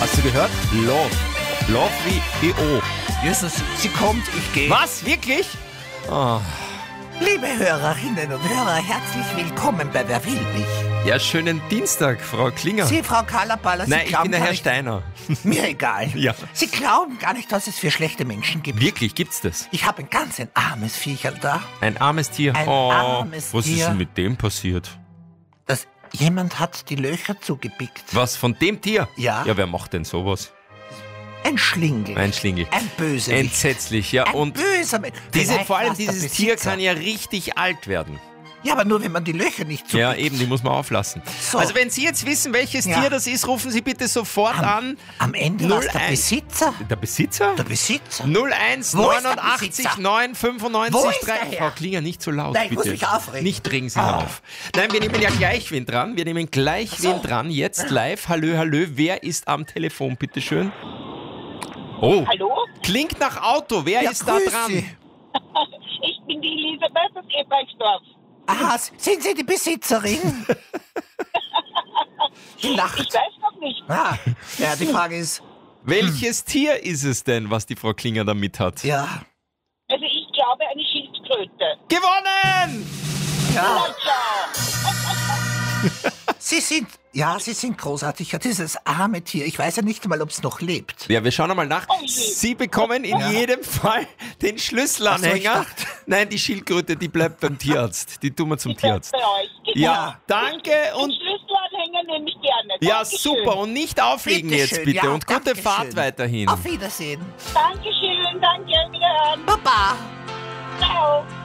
Hast du gehört? Love. Love wie EO. Jesus, sie kommt, ich gehe. Was? Wirklich? Oh. Liebe Hörerinnen und Hörer, herzlich willkommen bei Wer will mich? Ja, schönen Dienstag, Frau Klinger. Sie, Frau Kallerballer, Sie Nein, ich glauben bin der gar Herr nicht, Steiner. mir egal. Ja. Sie glauben gar nicht, was es für schlechte Menschen gibt. Wirklich, gibt's das? Ich habe ein ganz armes Viecherl da. Ein armes Tier. Ein armes was ist Tier. denn mit dem passiert? Jemand hat die Löcher zugepickt. Was, von dem Tier? Ja. Ja, wer macht denn sowas? Ein Schlingel. Ein Schlingel. Ein Bösewicht. Entsetzlich, ja. Ein Und böser Mensch. vor allem war's der dieses Tier Besitzer. kann ja richtig alt werden. Ja, aber nur, wenn man die Löcher nicht zupickt. Ja, eben, die muss man auflassen. So. Also wenn Sie jetzt wissen, welches Ja. Tier das ist, rufen Sie bitte sofort an. Am Ende war es der 01. Besitzer. Der Besitzer? Der Besitzer. 01 Wo ist der 89 Besitzer? 9 95 Wo ist 3. der Herr? Frau Klinger, nicht so laut, Nein, ich bitte. muss mich aufregen. Nicht regen Sie auf. Nein, wir nehmen ja gleich wen dran. Wir nehmen gleich wen dran. Jetzt live. Hallö, hallö. Wer ist am Telefon, bitteschön? Oh. Hallo, Klingt nach Auto. Wer Ja, ist da grüß dran? Sie. ich bin die Elisabeth aus Ebreichsdorf. Aha, sind Sie die Besitzerin? Die Ich lacht. weiß noch nicht. Ah, ja, die Frage ist, Welches Tier ist es denn, was die Frau Klinger da mit hat? ja, Also ich glaube eine Schildkröte. Gewonnen! ja, Ciao. Sie sind großartig. Ja, dieses arme Tier, ich weiß ja nicht einmal, ob es noch lebt. Ja, wir schauen einmal nach. Oh je. Sie bekommen in jedem Fall den Schlüsselanhänger. Ach so, ich dachte- Nein, die Schildkröte, die bleibt beim Tierarzt. Die tun wir zum Ich bleib Tierarzt. bei euch. Genau. Ja, danke Den und Schlüsselanhänger nehme ich gerne. ja, Dankeschön. super. Und nicht auflegen Bitte jetzt schön, bitte. ja, Und gute danke Fahrt schön. weiterhin. Auf Wiedersehen. Dankeschön, danke, wiederhören. Baba. Ciao.